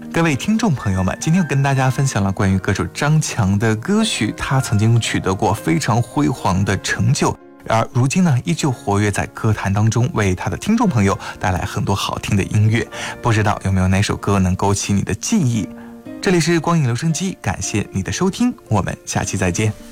各位听众朋友们，今天跟大家分享了关于歌手张强的歌曲，他曾经取得过非常辉煌的成就，而如今呢，依旧活跃在歌坛当中，为他的听众朋友带来很多好听的音乐。不知道有没有哪首歌能勾起你的记忆？这里是光影留声机，感谢你的收听，我们下期再见。